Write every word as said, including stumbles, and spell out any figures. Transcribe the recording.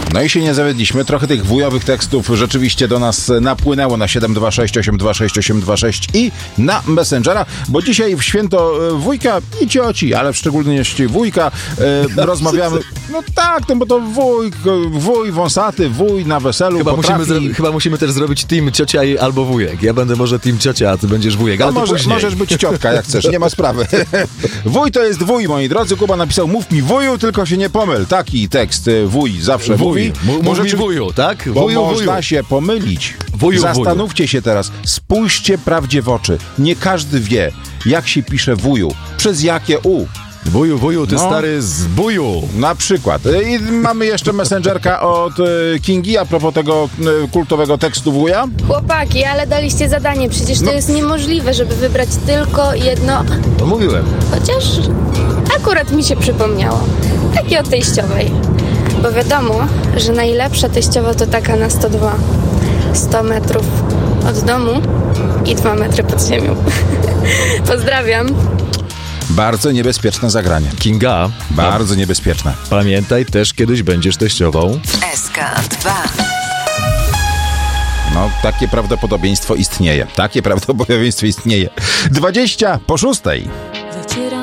No i się nie zawiedliśmy. Trochę tych wujowych tekstów rzeczywiście do nas napłynęło na siedem dwa sześć osiem dwa sześć osiem dwa sześć i na Messengera, bo dzisiaj w święto wujka i cioci, ale w szczególności wujka e, rozmawiamy. No tak, no bo to wuj, wuj wąsaty, wuj na weselu chyba potrafi... musimy, zro- chyba musimy też zrobić team ciocia i albo wujek. Ja będę może team ciocia, a ty będziesz wujek, ale no to może, później. możesz być ciotka, jak chcesz, nie ma sprawy. Wuj to jest wuj, moi drodzy. Kuba napisał, mów mi wuju, tylko się nie pomyl. Taki tekst wuj zawsze Wuj. mówi. Mów Może mi czy... wuju, tak? Bo Wuju, można wuju. się pomylić. Wuju, Zastanówcie się teraz. Spójrzcie prawdzie w oczy. Nie każdy wie, jak się pisze wuju. Przez jakie u. Wuju, wuju, ty No. stary z buju. Na przykład. I mamy jeszcze messengerka od e, Kingi a propos tego e, kultowego tekstu wuja. Chłopaki, ale daliście zadanie, przecież to No. jest niemożliwe, żeby wybrać tylko jedno, No mówiłem. chociaż akurat mi się przypomniało. Takie o teściowej. Bo wiadomo, że najlepsza teściowa to taka na sto dwa. sto metrów od domu i dwa metry pod ziemią. Pozdrawiam. Bardzo niebezpieczne zagranie. Kinga, Bardzo niebezpieczne. pamiętaj, też kiedyś będziesz teściową. S K dwa. No, takie prawdopodobieństwo istnieje. Takie prawdopodobieństwo istnieje. dwadzieścia po szóstej.